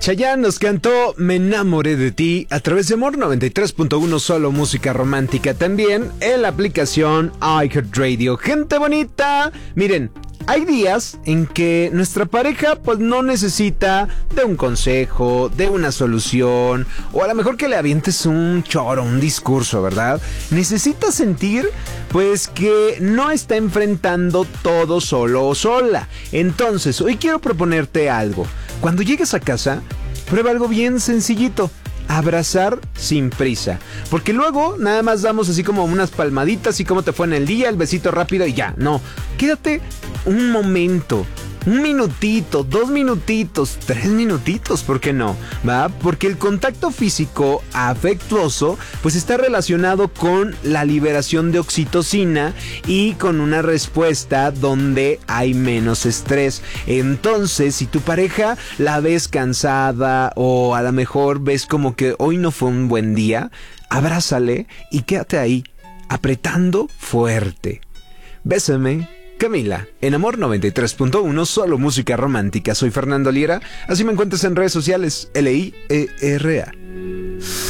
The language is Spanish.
Chayanne nos cantó Me enamoré de ti a través de Amor 93.1, solo música romántica. También en la aplicación iHeartRadio. Gente bonita, miren, hay días en que nuestra pareja pues no necesita de un consejo, de una solución, o a lo mejor que le avientes un choro, un discurso, ¿verdad? Necesita sentir pues que no está enfrentando todo solo o sola. Entonces, hoy quiero proponerte algo. Cuando llegues a casa, prueba algo bien sencillito. Abrazar sin prisa, porque luego nada más damos así como unas palmaditas y cómo te fue en el día, el besito rápido y ya. No, quédate un momento, un minutito, 2 minutitos, 3 minutitos, ¿por qué no? ¿Va? Porque el contacto físico afectuoso pues está relacionado con la liberación de oxitocina y con una respuesta donde hay menos estrés. Entonces, si tu pareja la ves cansada o a lo mejor ves como que hoy no fue un buen día, abrázale y quédate ahí, apretando fuerte. Bésame, Camila, en Amor 93.1, solo música romántica. Soy Fernando Liera, así me encuentras en redes sociales, Liera.